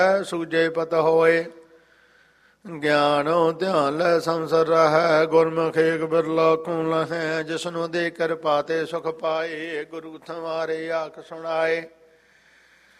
ਸੂਝੇ ਪਤ ਹੋਏ। ਗਿਆਨੋ ਧਿਆਨ ਲੈ ਸੰਸਰ ਰਹੈ। ਗੁਰਮੁਖ ਏਕ ਬਿਰਲਾ ਕੂਨ ਲਹੈ। ਜਿਸਨੂੰ ਦੇ ਕਿਰਪਾ ਤੇ ਸੁਖ ਪਾਏ। ਗੁਰੂ ਥਮਾਰੇ ਆਖ ਸੁਣਾਏ।